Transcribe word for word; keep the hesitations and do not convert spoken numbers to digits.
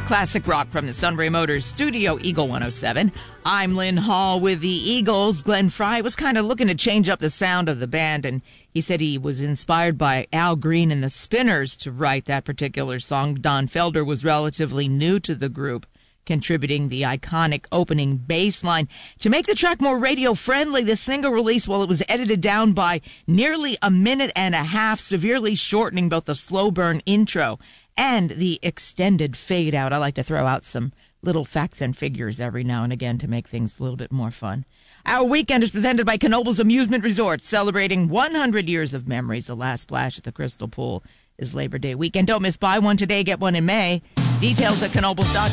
classic rock from the Sunbury Motors Studio, Eagle one oh seven. I'm Lynn Hall with the Eagles. Glenn Frey was kind of looking to change up the sound of the band, and he said he was inspired by Al Green and the Spinners to write that particular song. Don Felder was relatively new to the group, contributing the iconic opening bass line. To make the track more radio-friendly, the single release, well, it was edited down by nearly a minute and a half, severely shortening both the slow burn intro and the extended fade out. I like to throw out some little facts and figures every now and again to make things a little bit more fun. Our weekend is presented by Knoebels Amusement Resort, celebrating one hundred years of memories. The last splash at the Crystal Pool is Labor Day weekend. Don't miss buy one today, get one in May. Details at knoebels dot com.